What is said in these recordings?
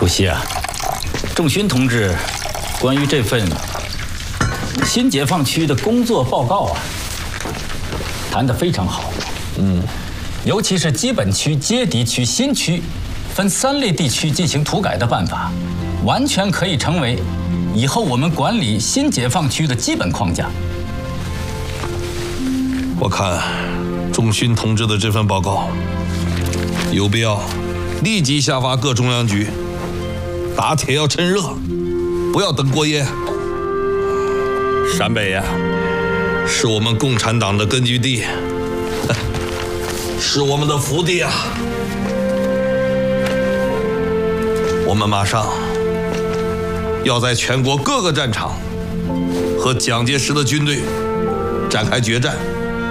主席啊，仲勋同志关于这份新解放区的工作报告啊，谈得非常好。尤其是基本区、接敌区、新区分3类地区进行土改的办法，完全可以成为以后我们管理新解放区的基本框架。 我看仲勋同志的这份报告，有必要立即下发各中央局，打铁要趁热，不要等过夜。陕北呀，是我们共产党的根据地，是我们的福地啊！我们马上要在全国各个战场和蒋介石的军队展开决战。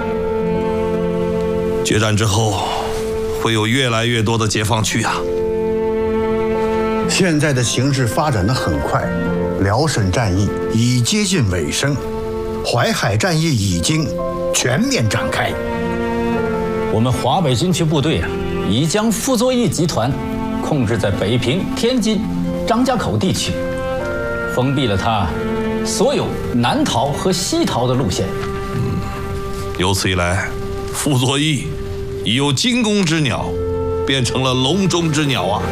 决战之后，会有越来越多的解放区啊！ 现在的形势发展得很快，辽沈战役已接近尾声，淮海战役已经全面展开。 我们华北军区部队啊，已将傅作义集团控制在北平、天津、张家口地区，封闭了他所有南逃和西逃的路线。 由此以来，傅作义已由惊弓之鸟变成了笼中之鸟啊！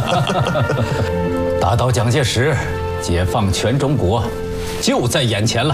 打倒蒋介石，解放全中国，就在眼前了。